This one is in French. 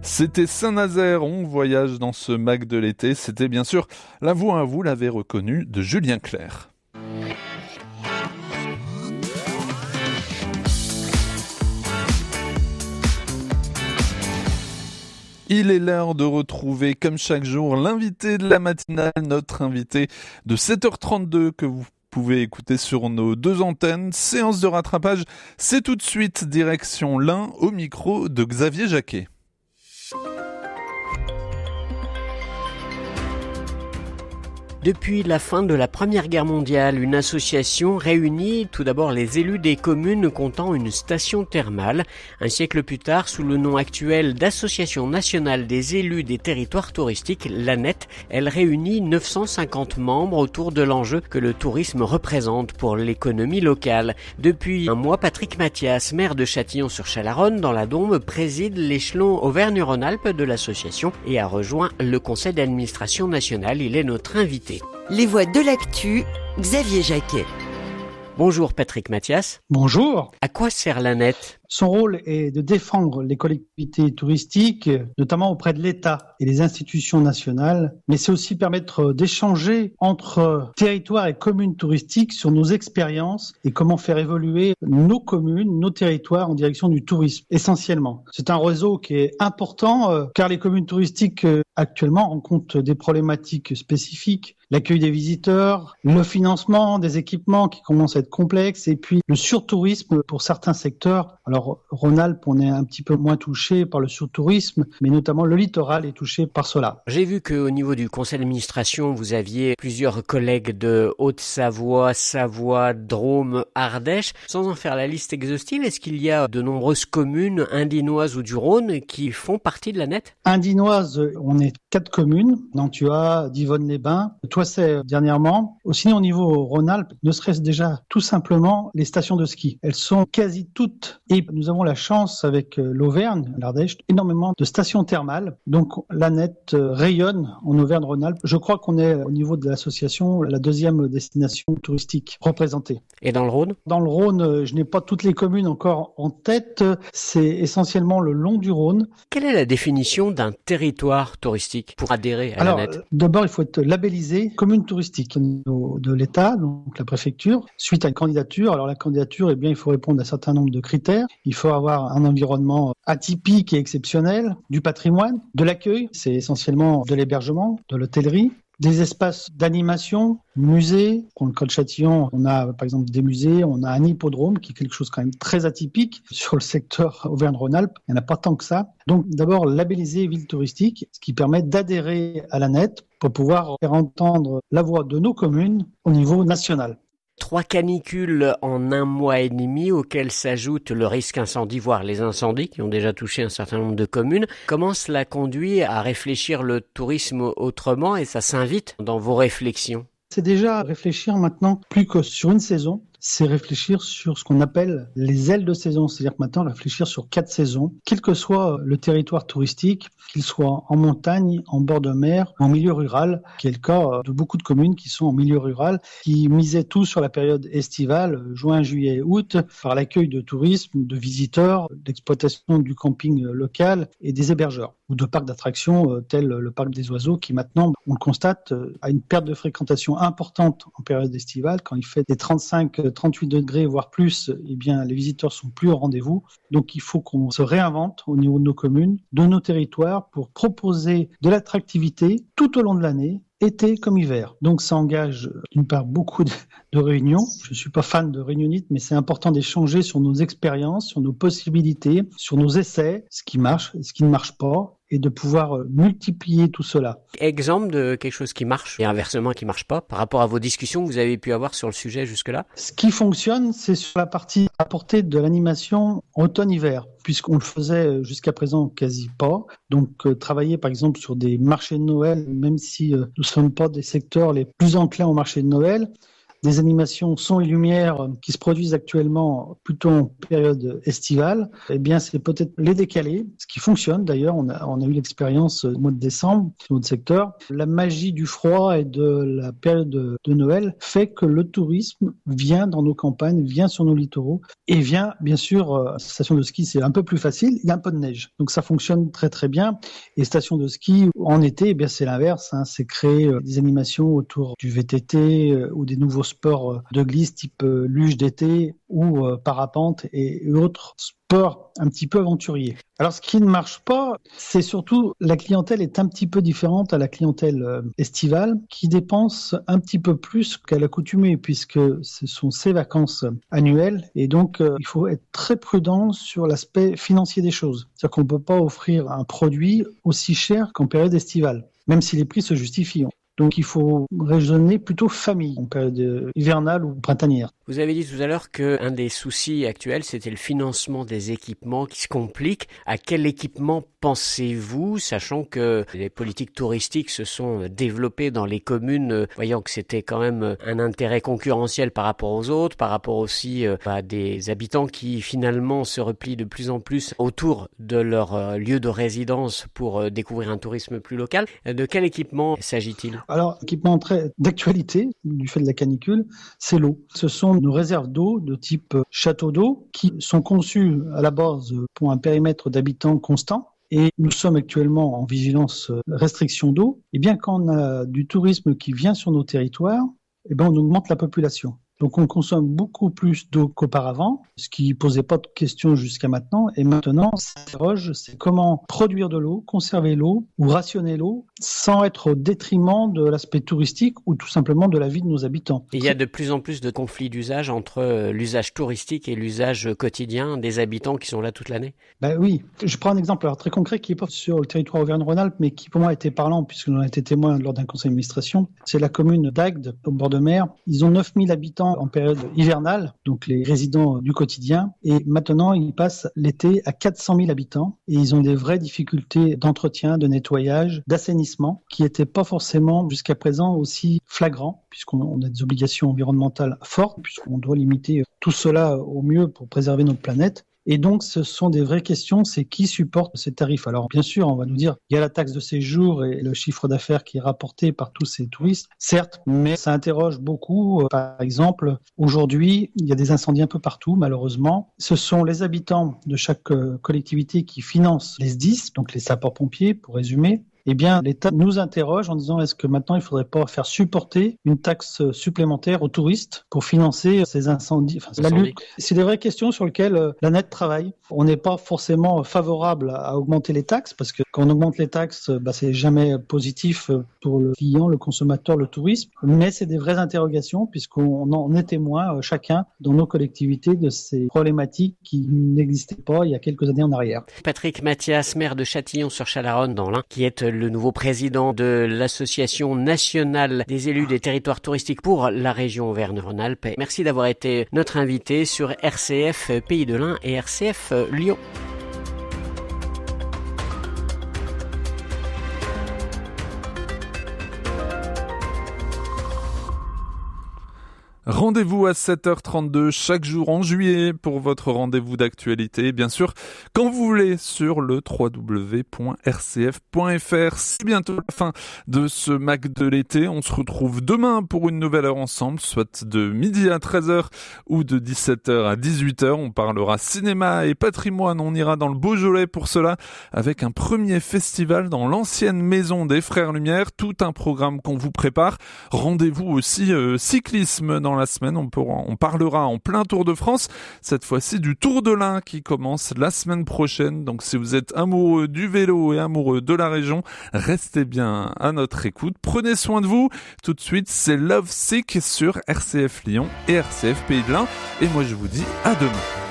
C'était Saint-Nazaire, on voyage dans ce Mac de l'été. C'était bien sûr La Voix à vous l'avez reconnu de Julien Clerc. Il est l'heure de retrouver, comme chaque jour, l'invité de la matinale, notre invité de 7h32 que vous pouvez écouter sur nos deux antennes. Séance de rattrapage, c'est tout de suite direction l'Ain au micro de Xavier Jacquet. Depuis la fin de la Première Guerre mondiale, une association réunit tout d'abord les élus des communes comptant une station thermale. Un siècle plus tard, sous le nom actuel d'Association nationale des élus des territoires touristiques, l'ANET, elle réunit 950 membres autour de l'enjeu que le tourisme représente pour l'économie locale. Depuis un mois, Patrick Mathias, maire de Châtillon-sur-Chalaronne, dans la Dombe, préside l'échelon Auvergne-Rhône-Alpes de l'association et a rejoint le conseil d'administration national. Il est notre invité. Les voix de l'actu, Xavier Jacquet. Bonjour Patrick Mathias. Bonjour. À quoi sert l'ANET ? Son rôle est de défendre les collectivités touristiques, notamment auprès de l'État et des institutions nationales, mais c'est aussi permettre d'échanger entre territoires et communes touristiques sur nos expériences et comment faire évoluer nos communes, nos territoires en direction du tourisme, essentiellement. C'est un réseau qui est important car les communes touristiques actuellement rencontrent des problématiques spécifiques. L'accueil des visiteurs, le financement des équipements qui commencent à être complexes et puis le surtourisme pour certains secteurs. Alors, Rhône-Alpes, on est un petit peu moins touché par le surtourisme, mais notamment le littoral est touché par cela. J'ai vu qu'au niveau du conseil d'administration, vous aviez plusieurs collègues de Haute-Savoie, Savoie, Drôme, Ardèche. Sans en faire la liste exhaustive, est-ce qu'il y a de nombreuses communes indinoises ou du Rhône qui font partie de l'ANET ? Indinoise, on est 4 communes, Nantua, Divonne-les-Bains, Toissay dernièrement. Aussi au niveau Rhône-Alpes, ne serait-ce déjà tout simplement les stations de ski. Elles sont quasi toutes, et nous avons la chance avec l'Auvergne, l'Ardèche, énormément de stations thermales. Donc l'ANET rayonne en Auvergne-Rhône-Alpes. Je crois qu'on est au niveau de l'association la deuxième destination touristique représentée. Et dans le Rhône ? Dans le Rhône, je n'ai pas toutes les communes encore en tête. C'est essentiellement le long du Rhône. Quelle est la définition d'un territoire touristique pour adhérer à l'ANET ? D'abord, il faut être labellisé commune touristique au niveau de l'État, donc la préfecture, suite à une candidature. Alors la candidature, il faut répondre à un certain nombre de critères. Il faut avoir un environnement atypique et exceptionnel, du patrimoine, de l'accueil, c'est essentiellement de l'hébergement, de l'hôtellerie, des espaces d'animation, musées. Pour le Col Châtillon, on a par exemple des musées, on a un hippodrome qui est quelque chose quand même très atypique sur le secteur Auvergne-Rhône-Alpes. Il n'y en a pas tant que ça. Donc d'abord labelliser ville touristique, ce qui permet d'adhérer à l'ANET pour pouvoir faire entendre la voix de nos communes au niveau national. 3 canicules en un mois et demi auxquelles s'ajoute le risque incendie, voire les incendies qui ont déjà touché un certain nombre de communes. Comment cela conduit à réfléchir le tourisme autrement et ça s'invite dans vos réflexions ? C'est déjà réfléchir maintenant plus que sur une saison. C'est réfléchir sur ce qu'on appelle les ailes de saison. C'est-à-dire que maintenant, réfléchir sur 4 saisons, quel que soit le territoire touristique, qu'il soit en montagne, en bord de mer, en milieu rural, qui est le cas de beaucoup de communes qui sont en milieu rural, qui misaient tout sur la période estivale, juin, juillet, août, par l'accueil de tourisme, de visiteurs, d'exploitation du camping local et des hébergeurs, ou de parcs d'attractions tels le parc des oiseaux qui maintenant, on le constate, a une perte de fréquentation importante en période estivale. Quand il fait des 38 degrés, voire plus, eh bien, les visiteurs sont plus au rendez-vous. Donc, il faut qu'on se réinvente au niveau de nos communes, de nos territoires, pour proposer de l'attractivité tout au long de l'année, été comme hiver. Donc, ça engage, d'une part, beaucoup de réunions. Je ne suis pas fan de réunionnite, mais c'est important d'échanger sur nos expériences, sur nos possibilités, sur nos essais, ce qui marche, ce qui ne marche pas, et de pouvoir multiplier tout cela. Exemple de quelque chose qui marche et inversement qui marche pas par rapport à vos discussions que vous avez pu avoir sur le sujet jusque-là ? Ce qui fonctionne, c'est sur la partie apportée de l'animation automne-hiver, puisqu'on le faisait jusqu'à présent quasi pas. Donc travailler par exemple sur des marchés de Noël, même si nous ne sommes pas des secteurs les plus enclins au marché de Noël, des animations son et lumière qui se produisent actuellement plutôt en période estivale, eh bien c'est peut-être les décaler, ce qui fonctionne d'ailleurs, on a eu l'expérience au mois de décembre dans notre secteur. La magie du froid et de la période de Noël fait que le tourisme vient dans nos campagnes, vient sur nos littoraux et vient bien sûr, station de ski c'est un peu plus facile, il y a un peu de neige, donc ça fonctionne très très bien. Et station de ski en été, eh bien c'est l'inverse, c'est créer des animations autour du VTT ou des nouveaux sports de glisse type luge d'été ou parapente et autres sports un petit peu aventuriers. Alors ce qui ne marche pas, c'est surtout la clientèle est un petit peu différente à la clientèle estivale qui dépense un petit peu plus qu'à l'accoutumée puisque ce sont ses vacances annuelles et donc il faut être très prudent sur l'aspect financier des choses. C'est-à-dire qu'on ne peut pas offrir un produit aussi cher qu'en période estivale, même si les prix se justifient. Donc il faut raisonner plutôt famille en période hivernale ou printanière. Vous avez dit tout à l'heure qu'un des soucis actuels, c'était le financement des équipements qui se complique. À quel équipement pensez-vous, sachant que les politiques touristiques se sont développées dans les communes, voyant que c'était quand même un intérêt concurrentiel par rapport aux autres, par rapport aussi à des habitants qui finalement se replient de plus en plus autour de leur lieu de résidence pour découvrir un tourisme plus local. De quel équipement s'agit-il ? Alors, équipement très d'actualité, du fait de la canicule, c'est l'eau. Ce sont nos réserves d'eau de type château d'eau qui sont conçues à la base pour un périmètre d'habitants constant. Et nous sommes actuellement en vigilance restriction d'eau. Et bien quand on a du tourisme qui vient sur nos territoires, eh bien on augmente la population. Donc on consomme beaucoup plus d'eau qu'auparavant, ce qui posait pas de questions jusqu'à maintenant. Et maintenant, on s'interroge, c'est comment produire de l'eau, conserver l'eau ou rationner l'eau sans être au détriment de l'aspect touristique ou tout simplement de la vie de nos habitants. Il y a de plus en plus de conflits d'usage entre l'usage touristique et l'usage quotidien des habitants qui sont là toute l'année. Ben oui, je prends un exemple alors très concret qui n'est pas sur le territoire Auvergne-Rhône-Alpes, mais qui pour moi a été parlant puisque l'on a été témoin lors d'un conseil d'administration. C'est la commune d'Agde, au bord de mer. Ils ont 9000 habitants en période hivernale, donc les résidents du quotidien. Et maintenant, ils passent l'été à 400 000 habitants et ils ont des vraies difficultés d'entretien, de nettoyage, d'assainissement qui n'étaient pas forcément jusqu'à présent aussi flagrants puisqu'on a des obligations environnementales fortes, puisqu'on doit limiter tout cela au mieux pour préserver notre planète. Et donc, ce sont des vraies questions, c'est qui supporte ces tarifs. Alors, bien sûr, on va nous dire, il y a la taxe de séjour et le chiffre d'affaires qui est rapporté par tous ces touristes, certes, mais ça interroge beaucoup. Par exemple, aujourd'hui, il y a des incendies un peu partout, malheureusement. Ce sont les habitants de chaque collectivité qui financent les SDIS, donc les sapeurs-pompiers, pour résumer. Eh bien, l'État nous interroge en disant est-ce que maintenant il ne faudrait pas faire supporter une taxe supplémentaire aux touristes pour financer ces incendies, la lutte. C'est des vraies questions sur lesquelles la NET travaille. On n'est pas forcément favorable à augmenter les taxes parce que quand on augmente les taxes, c'est jamais positif pour le client, le consommateur, le tourisme. Mais c'est des vraies interrogations puisqu'on en est témoin chacun dans nos collectivités de ces problématiques qui n'existaient pas il y a quelques années en arrière. Patrick Mathias, maire de Châtillon-sur-Chalaronne dans l'Ain, qui est le nouveau président de l'Association nationale des élus des territoires touristiques pour la région Auvergne-Rhône-Alpes. Merci d'avoir été notre invité sur RCF Pays de l'Ain et RCF Lyon. Rendez-vous à 7h32 chaque jour en juillet pour votre rendez-vous d'actualité. Bien sûr, quand vous voulez, sur le www.rcf.fr. C'est bientôt la fin de ce Mac de l'été. On se retrouve demain pour une nouvelle heure ensemble, soit de midi à 13h ou de 17h à 18h. On parlera cinéma et patrimoine. On ira dans le Beaujolais pour cela avec un premier festival dans l'ancienne maison des Frères Lumière. Tout un programme qu'on vous prépare. Rendez-vous aussi cyclisme dans la semaine, on parlera en plein Tour de France, cette fois-ci du Tour de l'Ain qui commence la semaine prochaine. Donc si vous êtes amoureux du vélo et amoureux de la région, restez bien à notre écoute. Prenez soin de vous. Tout de suite, c'est Love Sick sur RCF Lyon et RCF Pays de l'Ain. Et moi je vous dis à demain.